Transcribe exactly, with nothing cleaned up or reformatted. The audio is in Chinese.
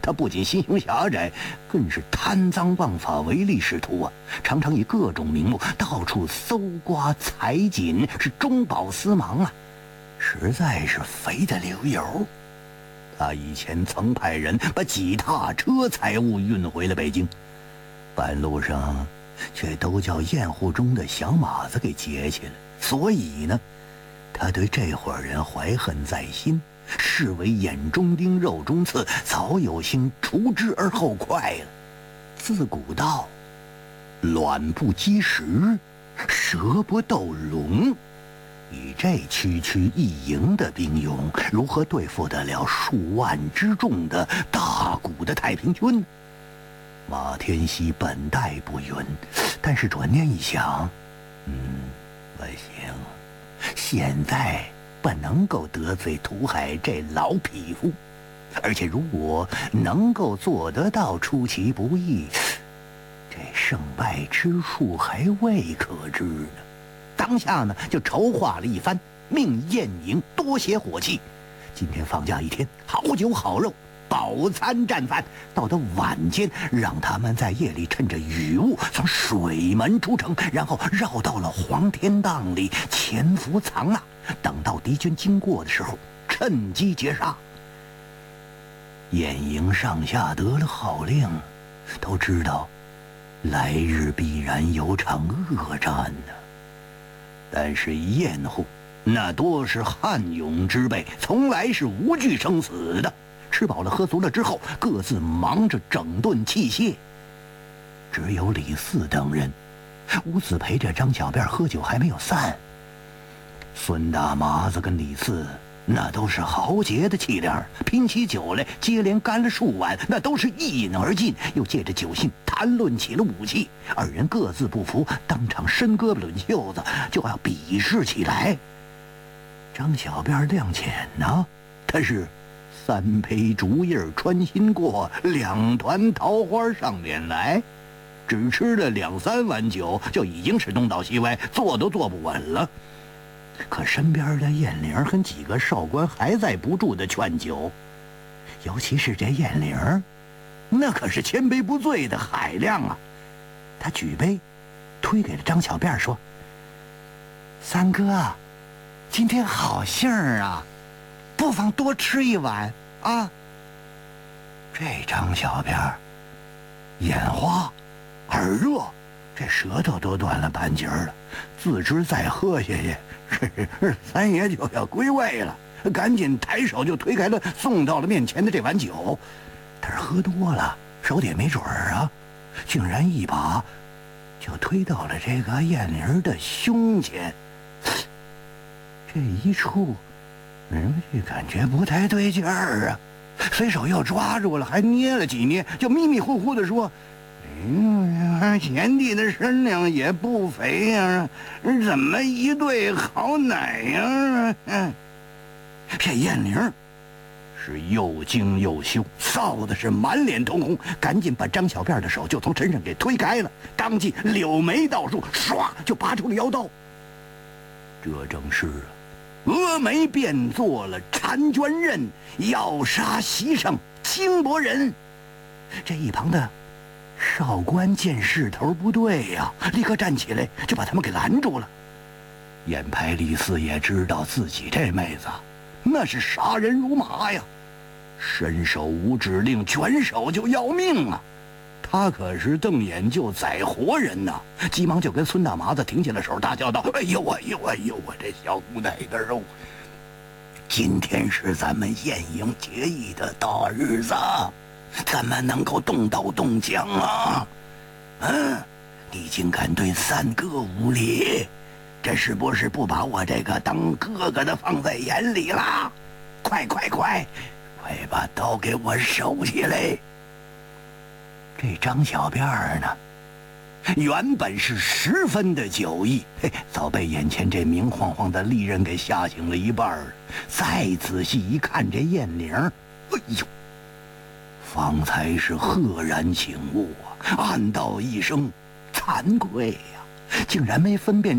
他不仅心胸狭窄，更是贪赃枉法、唯利是图啊！常常以各种名目到处搜刮采锦，是中饱私囊啊，实在是肥得流油。他以前曾派人把几踏车财物运回了北京，半路上却都叫验户中的小马子给劫去了。所以呢，他对这伙人怀恨在心，视为眼中钉、肉中刺，早有心除之而后快了。自古道，卵不击石，蛇不斗龙。以这区区一营的兵勇，如何对付得了数万之众的大股的太平军呢？马天锡本待不允，但是转念一想，嗯，不行，现在不能够得罪屠海这老匹夫，而且如果能够做得到出其不意，这胜败之术还未可知呢。当下呢，就筹划了一番，命宴营多些火器。今天放假一天，好酒好肉，饱餐战饭。到了晚间，让他们在夜里趁着雨雾从水门出城，然后绕到了黄天荡里潜伏藏纳，等到敌军经过的时候，趁机截杀。宴营上下得了号令，都知道来日必然有场恶战呢。但是验户那多是悍勇之辈，从来是无惧生死的。吃饱了喝足了之后，各自忙着整顿器械。只有李四等人兀自陪着张小辫喝酒还没有散。孙大麻子跟李四那都是豪杰的气量，拼起酒来接连干了数碗，那都是一饮而尽，又借着酒兴谈论起了武器。二人各自不服，当场伸胳膊抡袖子，就要比试起来。张小辫亮浅呢，他是三杯竹叶穿心过，两团桃花上脸来，只吃了两三碗酒，就已经是东倒西歪，坐都坐不稳了。可身边的燕玲和几个少官还在不住的劝酒，尤其是这燕玲，那可是千杯不醉的海量啊。他举杯推给了张小辫说：“三哥，今天好兴儿啊，不妨多吃一碗啊。”这张小辫眼花耳热，这舌头都断了半截了，自知再喝下去三爷就要归位了，赶紧抬手就推开了送到了面前的这碗酒。但是喝多了，手也没准儿啊，竟然一把就推到了这个燕玲的胸前。这一触，人这感觉不太对劲儿啊，随手又抓住了，还捏了几捏，就迷迷糊糊的说：“嗯，贤弟的身量也不肥呀，怎么一对好奶呀？”嗯，这燕玲是又惊又羞，臊的是满脸通红，赶紧把张小辫的手就从身上给推开了，当即柳眉倒竖，唰就拔出了腰刀。这正是啊，峨眉变作了婵娟刃，要杀席上轻薄人。这一旁的少官见势头不对呀、啊，立刻站起来就把他们给拦住了。眼派李四也知道自己这妹子那是杀人如麻呀，伸手无指令，拳手就要命啊。他可是瞪眼就宰活人呐！急忙就跟孙大麻子停下了手，大叫道：“哎呦哎呦哎呦，我这小姑奶的肉！今天是咱们宴营结义的大日子，怎么能够动刀动枪啊？嗯，你竟敢对三哥无礼，这是不是不把我这个当哥哥的放在眼里啦？快快快，快把刀给我收起来！”这张小辫儿呢，原本是十分的酒意，嘿，早被眼前这明晃晃的利刃给吓醒了一半了。再仔细一看这燕玲，哎呦，方才是赫然醒悟啊，暗道一声惭愧呀、啊，竟然没分辨